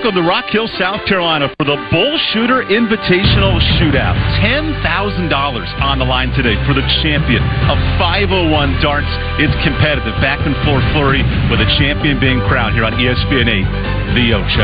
Welcome to Rock Hill, South Carolina for the Bull Shooter Invitational Shootout. $10,000 on the line today for the champion of 501 darts. It's competitive. Back and forth flurry with a champion being crowned here on ESPN 8, The Ocho.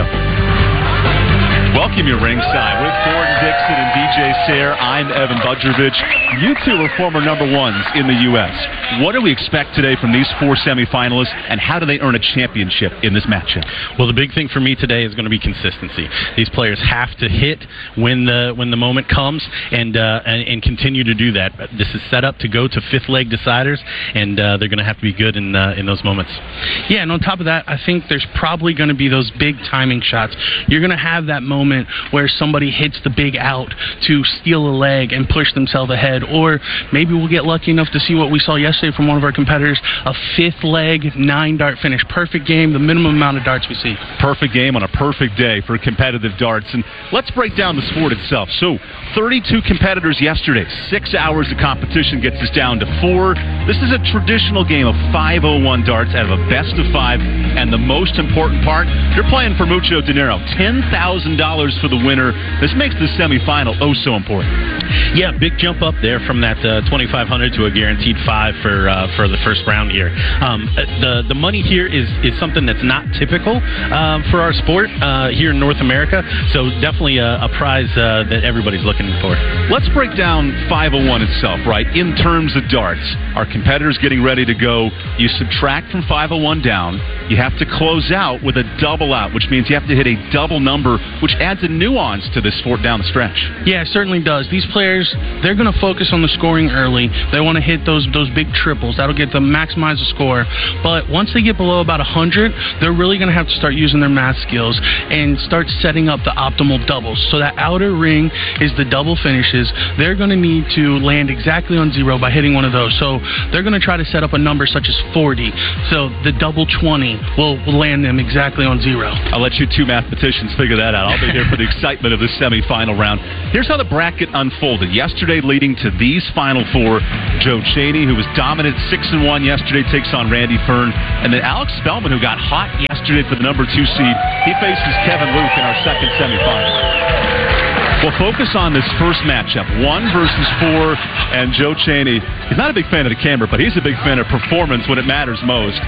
Welcome you ringside with Gordon Dixon and DJ Sayre. I'm Evan Budrovich. You two are former number ones in the U.S. What do we expect today from these four semifinalists, and how do they earn a championship in this matchup? Well, the big thing for me today is going to be consistency. These players have to hit when the moment comes, and continue to do that. This is set up to go to fifth leg deciders, and they're going to have to be good in those moments. Yeah, and on top of that, I think there's probably going to be those big timing shots. You're going to have that moment where somebody hits the big out to steal a leg and push themselves ahead, or maybe we'll get lucky enough to see what we saw yesterday from one of our competitors, a fifth leg 9-dart finish. Perfect game, the minimum amount of darts we see. Perfect game on a perfect day for competitive darts. And let's break down the sport itself. So 32 competitors yesterday, 6 hours of competition gets us down to 4. This is a traditional game of 501 darts out of a best of 5, and the most important part, you're playing for mucho dinero, $10,000 for the winner. This makes the semifinal so important. Yeah, big jump up there from that $2,500 to a guaranteed 5 for the first round here. The money here is something that's not typical for our sport here in North America, so definitely a prize that everybody's looking for. Let's break down 501 itself, right? In terms of darts, our competitors getting ready to go, you subtract from 501 down, you have to close out with a double out, which means you have to hit a double number, which adds a nuance to this sport down the stretch. Yeah, it certainly does. These players, they're going to focus on the scoring early. They want to hit those big triples. That'll get them maximize the score. But once they get below about 100, they're really going to have to start using their math skills and start setting up the optimal doubles. So that outer ring is the double finishes. They're going to need to land exactly on 0 by hitting one of those. So they're going to try to set up a number such as 40. So the double 20 will land them exactly on 0. I'll let you two mathematicians figure that out. I'll be here for the excitement of the semifinal round. Here's how the bracket unfolded. Yesterday, leading to these final 4, Joe Cheney, who was dominant 6-1 yesterday, takes on Randy Fern. And then Alex Spellman, who got hot yesterday for the number 2 seed, he faces Kevin Luke in our second semifinal. We'll focus on this first matchup, 1 versus 4, and Joe Cheney, he's not a big fan of the camera, but he's a big fan of performance when it matters most.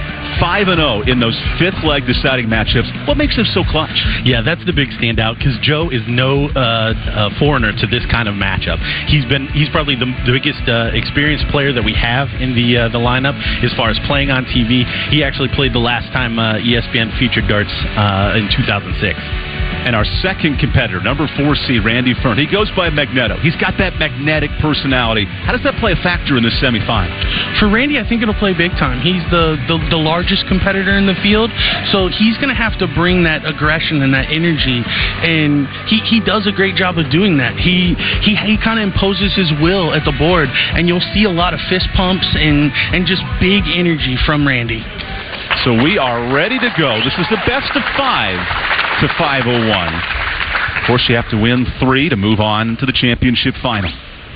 5-0 in those fifth leg deciding matchups. What makes him so clutch? Yeah, that's the big standout, because Joe is no foreigner to this kind of matchup. He's probably the biggest experienced player that we have in the lineup as far as playing on TV. He actually played the last time ESPN featured darts in 2006. And our second competitor, number 4 seed, Randy Fern. He goes by Magneto. He's got that magnetic personality. How does that play a factor in the semifinal? For Randy, I think it'll play big time. He's the largest competitor in the field, so he's going to have to bring that aggression and that energy, and he does a great job of doing that. He kind of imposes his will at the board, and you'll see a lot of fist pumps and just big energy from Randy. So we are ready to go. This is the best of 5 to 501. Of course, you have to win 3 to move on to the championship final.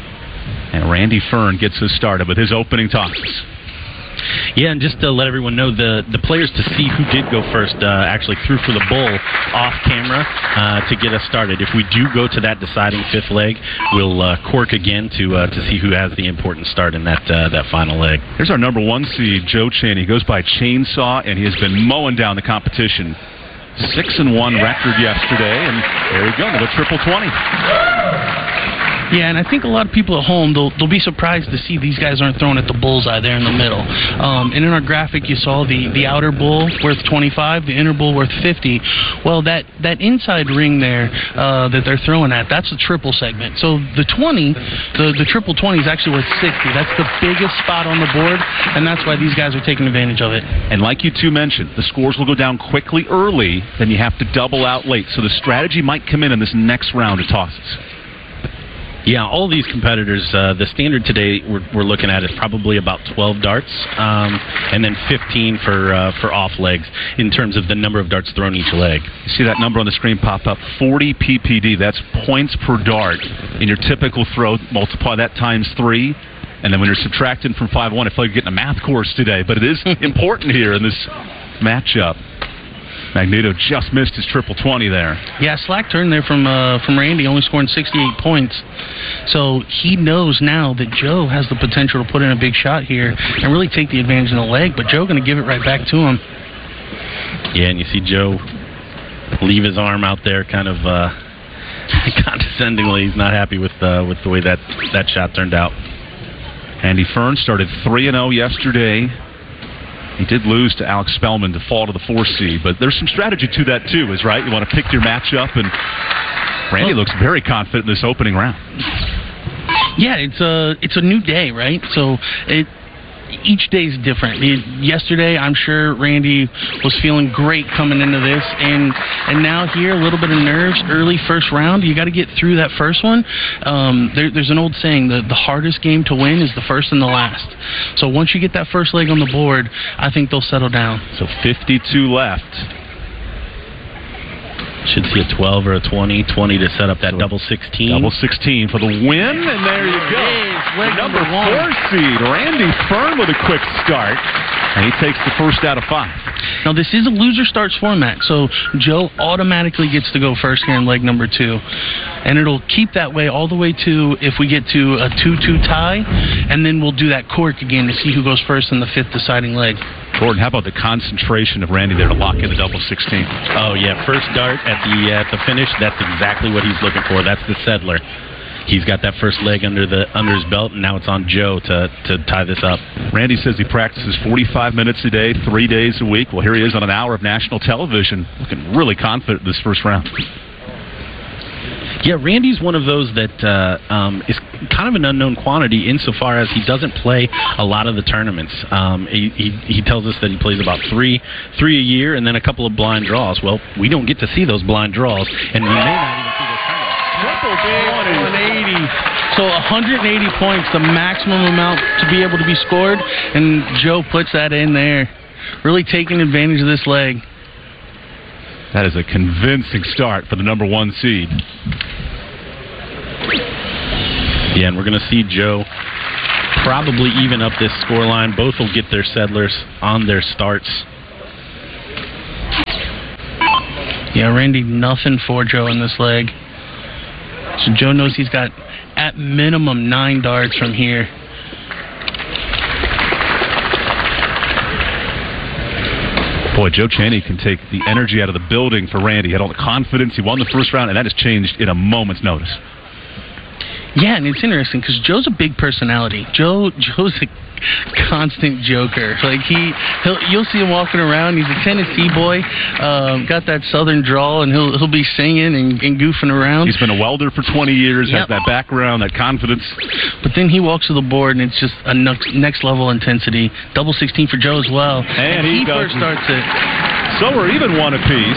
And Randy Fern gets us started with his opening tosses. Yeah, and just to let everyone know, the players to see who did go first actually threw for the bull off camera to get us started. If we do go to that deciding fifth leg, we'll cork again to see who has the important start in that final leg. Here's our number 1 seed, Joe Cheney. He goes by Chainsaw, and he has been mowing down the competition. 6-1 record yesterday, and there you go, another triple 20. Yeah, and I think a lot of people at home, they'll be surprised to see these guys aren't throwing at the bullseye there in the middle. And in our graphic, you saw the outer bull worth 25, the inner bull worth 50. Well, that inside ring there that they're throwing at, that's a triple segment. So the 20, the triple 20 is actually worth 60. That's the biggest spot on the board, and that's why these guys are taking advantage of it. And like you two mentioned, the scores will go down quickly early, then you have to double out late. So the strategy might come in this next round of tosses. Yeah, all these competitors, the standard today we're looking at is probably about 12 darts, and then 15 for off legs in terms of the number of darts thrown each leg. You see that number on the screen pop up, 40 PPD. That's points per dart. In your typical throw, multiply that times 3. And then when you're subtracting from 5-1, I feel like you're getting a math course today, but it is important here in this matchup. Magneto just missed his triple 20 there. Yeah, slack turn there from Randy, only scoring 68 points. So he knows now that Joe has the potential to put in a big shot here and really take the advantage in the leg, but Joe going to give it right back to him. Yeah, and you see Joe leave his arm out there kind of condescendingly. He's not happy with the way that shot turned out. Andy Fern started 3-0 yesterday. He did lose to Alex Spellman to fall to the 4 seed, but there's some strategy to that too, is right? You want to pick your matchup, and Randy looks very confident in this opening round. Yeah, it's a new day, right? So each day is different. Yesterday, I'm sure Randy was feeling great coming into this, and now here, a little bit of nerves early first round. You got to get through that first one. There's an old saying, the hardest game to win is the first and the last. So once you get that first leg on the board, I think they'll settle down. So 52 left. Should see a 12 or a 20 to set up that double 16. Double 16 for the win, and there you go. Leg Number 4 seed, Randy Fern with a quick start, and he takes the first out of 5. Now, this is a loser starts format, so Joe automatically gets to go first here in leg number 2. And it'll keep that way all the way to if we get to a 2-2 tie, and then we'll do that cork again to see who goes first in the 5th deciding leg. Gordon, how about the concentration of Randy there to lock in the double 16? Oh, yeah, first dart at the finish, that's exactly what he's looking for. That's the settler. He's got that first leg under his belt, and now it's on Joe to tie this up. Randy says he practices 45 minutes a day, 3 days a week. Well, here he is on an hour of national television, looking really confident in this first round. Yeah, Randy's one of those that is kind of an unknown quantity insofar as he doesn't play a lot of the tournaments. He tells us that he plays about three a year and then a couple of blind draws. Well, we don't get to see those blind draws, and we may not even see those tournaments. Triple 180. So 180 points, the maximum amount to be able to be scored, and Joe puts that in there, really taking advantage of this leg. That is a convincing start for the number 1 seed. Yeah, and we're going to see Joe probably even up this scoreline. Both will get their settlers on their starts. Yeah, Randy, nothing for Joe in this leg. So Joe knows he's got at minimum 9 darts from here. Boy, Joe Chaney can take the energy out of the building for Randy. He had all the confidence. He won the first round, and that has changed in a moment's notice. Yeah, and it's interesting because Joe's a big personality. Joe's a constant joker. Like you'll see him walking around. He's a Tennessee boy, got that southern drawl, and he'll be singing and goofing around. He's been a welder for 20 years, has that background, that confidence. But then he walks to the board, and it's just a next level intensity. Double 16 for Joe as well. And he first starts it. So we're even 1 apiece.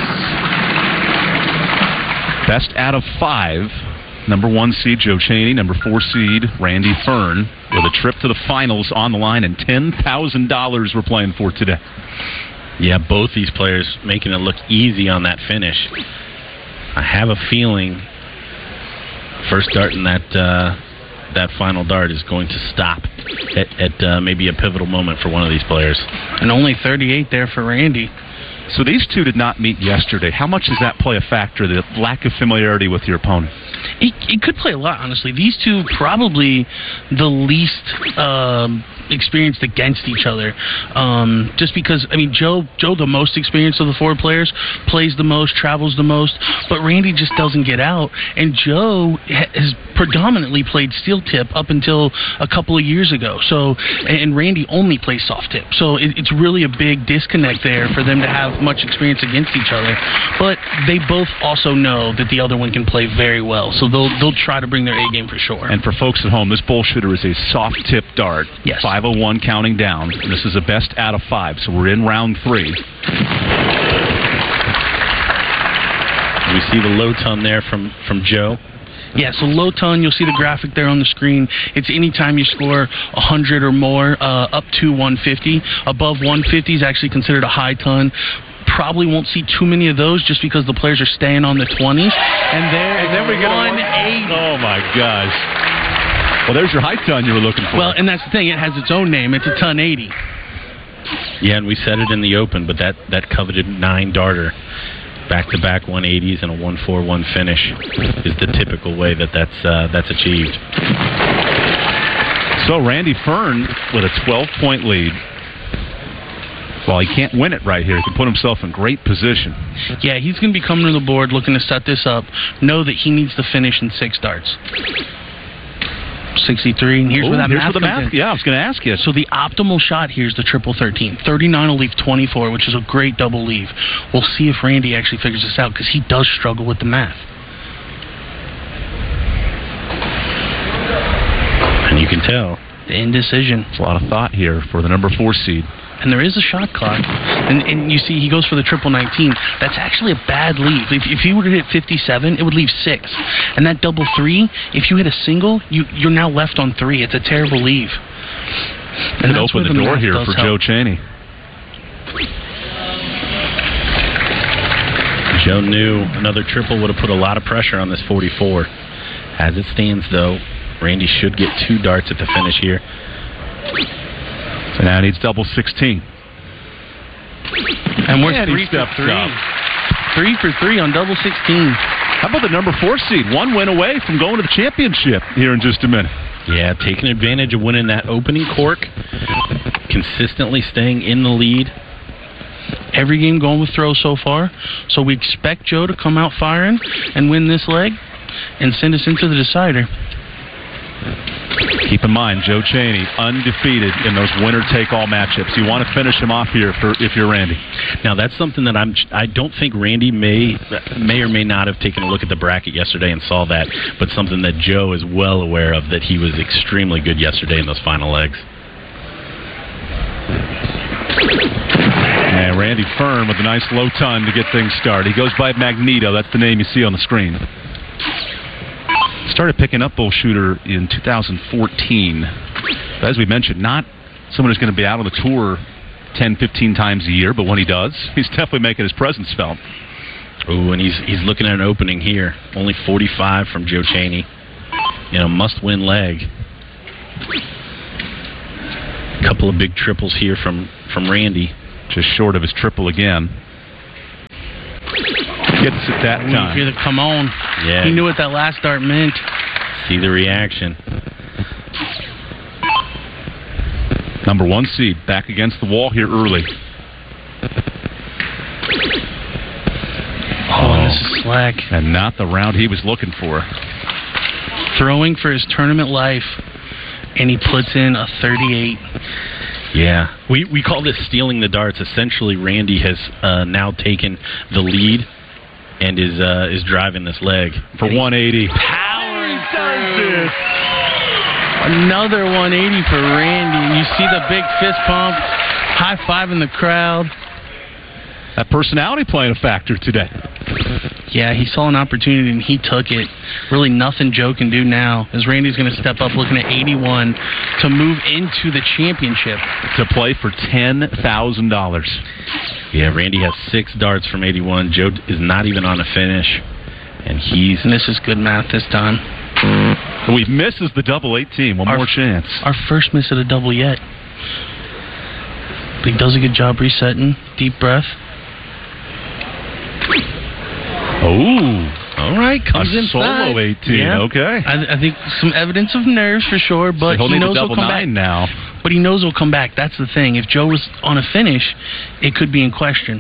Best out of 5. Number 1 seed, Joe Chaney. Number 4 seed, Randy Fern, with a trip to the finals on the line and $10,000 we're playing for today. Yeah, both these players making it look easy on that finish. I have a feeling first dart in that final dart is going to stop at maybe a pivotal moment for one of these players. And only 38 there for Randy. So these two did not meet yesterday. How much does that play a factor, the lack of familiarity with your opponent? It could play a lot, honestly. These two probably the least experienced against each other. Just because, I mean, Joe, the most experienced of the 4 players, plays the most, travels the most, but Randy just doesn't get out. And Joe has predominantly played steel tip up until a couple of years ago. So, and Randy only plays soft tip. So it's really a big disconnect there for them to have much experience against each other. But they both also know that the other one can play very well. So they'll try to bring their A game for sure. And for folks at home, this bullshitter is a soft tip dart. Yes. 501 counting down. This is a best out of 5, so we're in round 3. We see the low ton there from Joe. Yeah, so low ton, you'll see the graphic there on the screen. It's anytime you score 100 or more, up to 150. Above 150 is actually considered a high ton. Probably won't see too many of those just because the players are staying on the 20s. And then we get 180. Oh, my gosh. Well, there's your high ton you were looking for. Well, and that's the thing. It has its own name. It's a ton 80. Yeah, and we said it in the open, but that coveted 9-darter, back-to-back 180s and a 1-4-1 finish is the typical way that's achieved. So Randy Fern with a 12-point lead. Well, he can't win it right here. He can put himself in great position. Yeah, he's going to be coming to the board looking to set this up, know that he needs to finish in 6 darts. 63, and here's where the math comes in. Yeah, I was going to ask you. So the optimal shot here is the 13-13. 39 will leave 24, which is a great double leave. We'll see if Randy actually figures this out, because he does struggle with the math. And you can tell. The indecision. There's a lot of thought here for the number 4 seed. And there is a shot clock. And you see, he goes for the 19. That's actually a bad leave. If he were to hit 57, it would leave 6. And that double 3, if you hit a single, you're now left on 3. It's a terrible leave. And it opened the door here for Joe Chaney. Joe knew another triple would have put a lot of pressure on this 44. As it stands, though, Randy should get 2 darts at the finish here. So now he needs double 16. And we're 3 for 3. 3 for 3 on double 16. How about the number 4 seed? 1 win away from going to the championship here in just a minute. Yeah, taking advantage of winning that opening cork. Consistently staying in the lead. Every game going with throws so far. So we expect Joe to come out firing and win this leg and send us into the decider. Keep in mind, Joe Chaney, undefeated in those winner-take-all matchups. You want to finish him off here if you're Randy. Now, that's something that I don't think Randy may or may not have taken a look at the bracket yesterday and saw that, but something that Joe is well aware of, that he was extremely good yesterday in those final legs. And Randy Fern with a nice low ton to get things started. He goes by Magneto. That's the name you see on the screen. Started picking up bull shooter in 2014. But as we mentioned, not someone who's going to be out on the tour 10, 15 times a year, but when he does, he's definitely making his presence felt. Oh, and he's looking at an opening here. Only 45 from Joe Chaney. Must-win leg. A couple of big triples here from Randy. Just short of his triple again. Gets it that time. You hear the come on. Yeah. He knew what that last dart meant. See the reaction. Number 1 seed back against the wall here early. And this is slack. And not the round he was looking for. Throwing for his tournament life, and he puts in a 38. Yeah. We call this stealing the darts. Essentially, Randy has now taken the lead and is driving this leg. For 180. Powering through. Another 180 for Randy. And you see the big fist pump, high five in the crowd. That personality playing a factor today. Yeah, he saw an opportunity and he took it. Really nothing Joe can do now, as Randy's going to step up looking at 81 to move into the championship. To play for $10,000. Yeah, Randy has 6 darts from 81. Joe is not even on a finish. And this is good math this time. We misses the double 18. One more chance. Our first miss at a double yet. But he does a good job resetting. Deep breath. Oh, all right, comes a inside. Solo 18. Yeah. Okay, I think some evidence of nerves for sure, but so he knows he'll he'll come back now. But he knows he'll come back. That's the thing. If Joe was on a finish, it could be in question.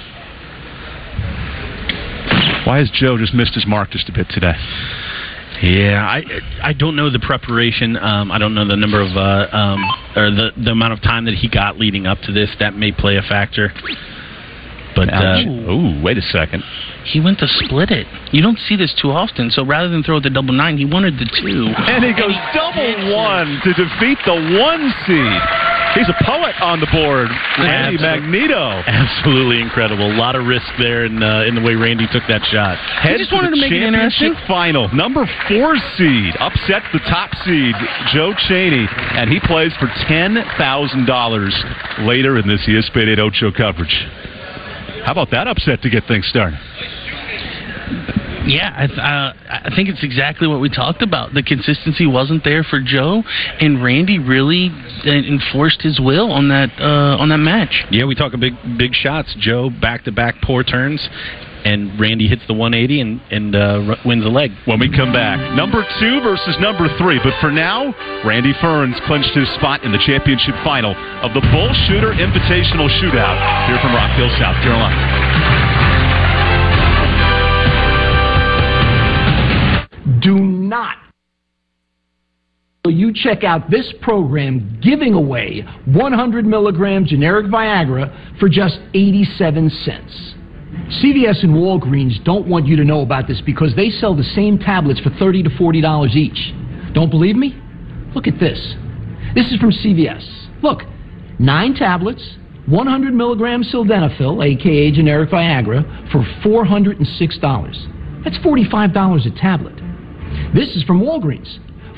Why has Joe just missed his mark just a bit today? Yeah, I don't know the preparation. I don't know the number of or the amount of time that he got leading up to this. That may play a factor. But wait a second. He went to split it. You don't see this too often. So rather than throw it the double 9, he wanted the 2. And he goes double 1 to defeat the 1 seed. He's a poet on the board, Randy Magneto. Absolutely incredible. A lot of risk there in the way Randy took that shot. He just wanted to make it interesting. Final. Number 4 seed upsets the top seed, Joe Chaney, and he plays for $10,000 later in this ESPN 8 Ocho coverage. How about that upset to get things started? Yeah, I think it's exactly what we talked about. The consistency wasn't there for Joe, and Randy really enforced his will on that match. Yeah, we talk big shots. Joe back-to-back poor turns, and Randy hits the 180 and wins the leg. When we come back, number 2 versus number 3. But for now, Randy Fearns clinched his spot in the championship final of the Bull Shooter Invitational Shootout here from Rock Hill, South Carolina. Do not. You check out this program giving away 100 milligram generic Viagra for just 87 cents. CVS and Walgreens don't want you to know about this because they sell the same tablets for $30 to $40 each. Don't believe me? Look at this. This is from CVS. Look, 9 tablets, 100 milligram sildenafil, aka generic Viagra, for $406. That's $45 a tablet. This is from Walgreens.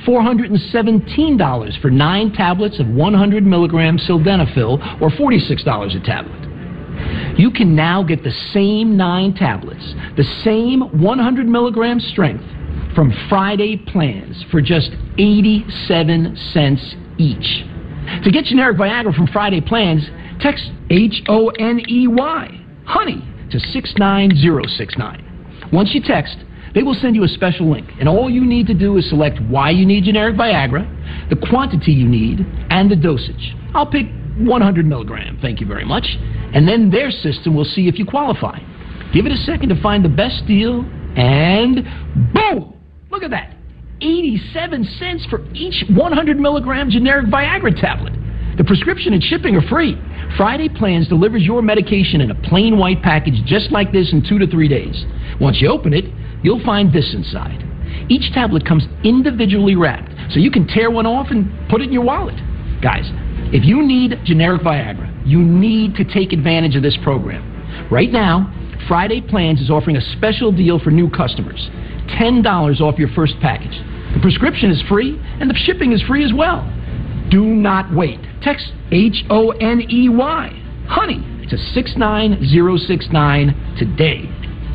$417 for 9 tablets of 100 milligram sildenafil, or $46 a tablet. You can now get the same 9 tablets, the same 100 milligram strength, from Friday Plans for just 87 cents each. To get generic Viagra from Friday Plans, text HONEY, honey, to 69069. Once you text, they will send you a special link, and all you need to do is select why you need generic Viagra, the quantity you need, and the dosage. I'll pick 100 milligram, thank you very much, and then their system will see if you qualify. Give it a second to find the best deal, and boom! Look at that. 87 cents for each 100 milligram generic Viagra tablet. The prescription and shipping are free. Friday Plans delivers your medication in a plain white package just like this in 2 to 3 days. Once you open it, you'll find this inside. Each tablet comes individually wrapped, so you can tear one off and put it in your wallet. Guys, if you need generic Viagra, you need to take advantage of this program. Right now, Friday Plans is offering a special deal for new customers. $10 off your first package. The prescription is free, and the shipping is free as well. Do not wait. Text HONEY, honey, to 69069 today.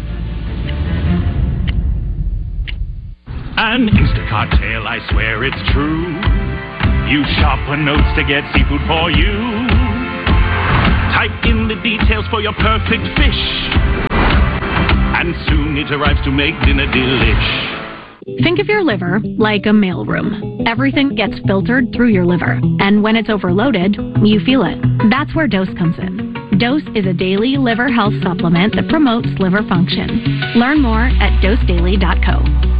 An Instacart tale, I swear it's true. Use sharper notes to get seafood for you. Type in the details for your perfect fish, and soon it arrives to make dinner delish. Think of your liver like a mailroom. Everything gets filtered through your liver, and when it's overloaded, you feel it. That's where Dose comes in. Dose is a daily liver health supplement that promotes liver function. Learn more at dosedaily.co.